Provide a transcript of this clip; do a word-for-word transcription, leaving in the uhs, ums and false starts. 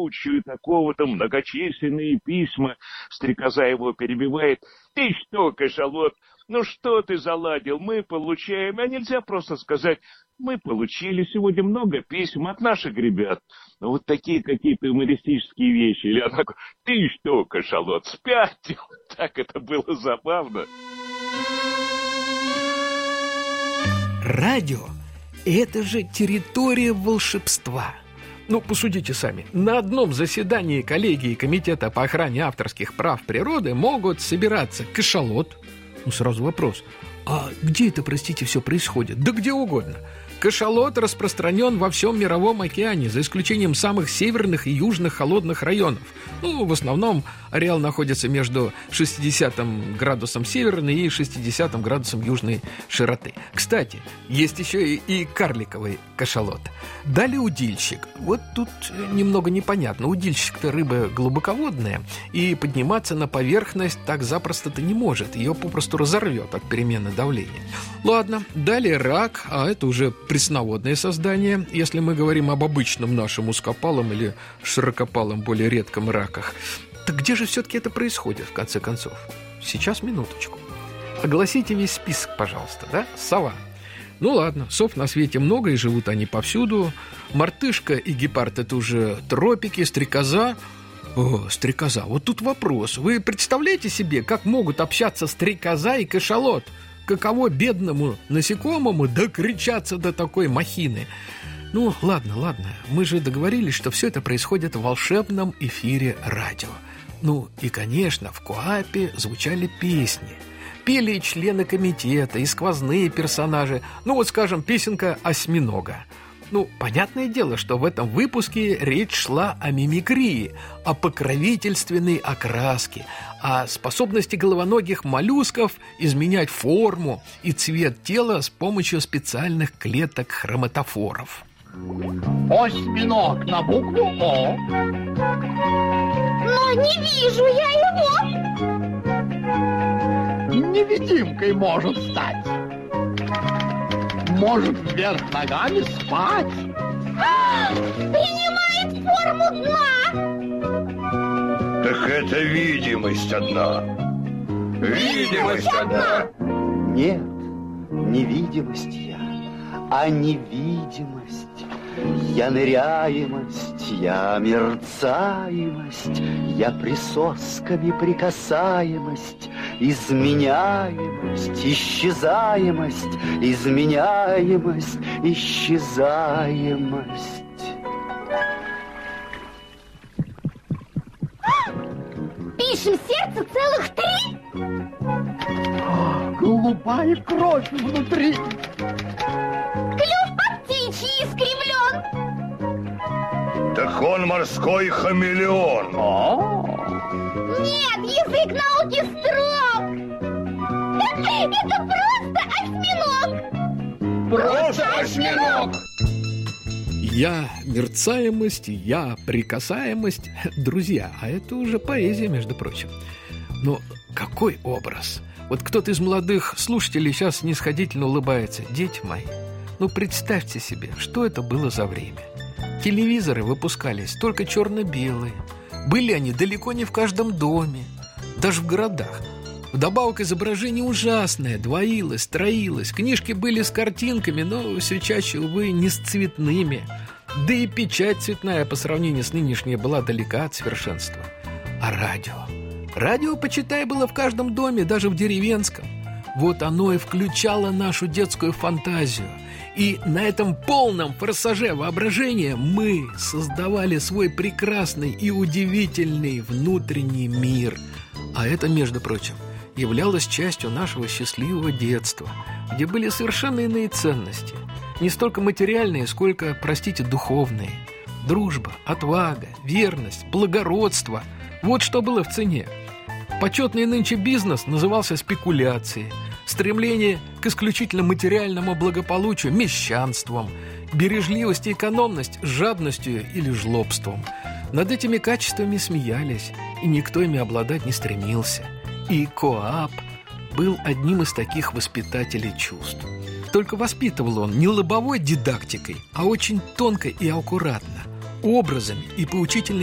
случаю такого-то, многочисленные письма. Стрекоза его перебивает. Ты что, кашалот, ну что ты заладил? Мы получаем, а нельзя просто сказать, мы получили сегодня много писем от наших ребят. Ну, вот такие какие-то юмористические вещи. Или она говорит, ты что, кашалот, спятил? Так это было забавно. Радио – это же территория волшебства. Ну, посудите сами. На одном заседании коллегии Комитета по охране авторских прав природы могут собираться кашалот. Ну, сразу вопрос. А где это, простите, все происходит? Да где угодно. Кашалот распространен во всем Мировом океане, за исключением самых северных и южных холодных районов. Ну, в основном ареал находится между шестидесятым градусом северной и шестидесятым градусом южной широты. Кстати, есть еще и, и карликовый кашалот. Далее удильщик. Вот тут немного непонятно. Удильщик-то рыба глубоководная, и подниматься на поверхность так запросто-то не может. Ее попросту разорвет от перемены давления. Ладно, далее рак, а это уже пресноводное создание, если мы говорим об обычном нашем узкопалом или широкопалом, более редком раках. Так где же все-таки это происходит, в конце концов? Сейчас, минуточку. Огласите весь список, пожалуйста, да? Сова. Ну ладно, сов на свете много, и живут они повсюду. Мартышка и гепард – это уже тропики, стрекоза. О, стрекоза, вот тут вопрос. Вы представляете себе, как могут общаться стрекоза и кашалот? Каково бедному насекомому докричаться до такой махины? Ну, ладно, ладно, мы же договорились, что все это происходит в волшебном эфире радио. Ну, и, конечно, в Коапе звучали песни. Пели и члены комитета, и сквозные персонажи. Ну, вот, скажем, песенка «Осьминога». Ну, понятное дело, что в этом выпуске речь шла о мимикрии, о покровительственной окраске, о способности головоногих моллюсков изменять форму и цвет тела с помощью специальных клеток хроматофоров. Осьминог на букву О. Но не вижу я его. Невидимкой может стать. Может вверх ногами спать. А, принимает форму дна. Так это видимость одна. Видимость одна. Нет, невидимость я, а невидимость. Я ныряемость, я мерцаемость, я присосками прикасаемость, изменяемость, исчезаемость, изменяемость, исчезаемость. Пишем сердце целых три. Голубая кровь внутри. Клюв по птичьи искривлен. Так он морской хамелеон. Нет, язык науки строг. Это просто осьминог. Просто осьминог. Я мерцаемость, я прикасаемость. Друзья, а это уже поэзия, между прочим. Но какой образ? Вот кто-то из молодых слушателей сейчас снисходительно улыбается. Дети мои, ну представьте себе, что это было за время. Телевизоры выпускались только черно-белые. Были они далеко не в каждом доме, даже в городах. Вдобавок изображение ужасное, двоилось, троилось. Книжки были с картинками, но все чаще, увы, не с цветными. Да и печать цветная по сравнению с нынешней была далека от совершенства. А радио? Радио, почитай, было в каждом доме, даже в деревенском. Вот оно и включало нашу детскую фантазию. И на этом полном форсаже воображения мы создавали свой прекрасный и удивительный внутренний мир. А это, между прочим, являлось частью нашего счастливого детства, где были совершенно иные ценности. Не столько материальные, сколько, простите, духовные. Дружба, отвага, верность, благородство – вот что было в цене. Почетный нынче бизнес назывался спекуляцией. Стремление к исключительно материальному благополучию – мещанством. Бережливость и экономность – жадностью или жлобством. Над этими качествами смеялись, и никто ими обладать не стремился. И Коап был одним из таких воспитателей чувств. Только воспитывал он не лобовой дидактикой, а очень тонко и аккуратно, образами и поучительной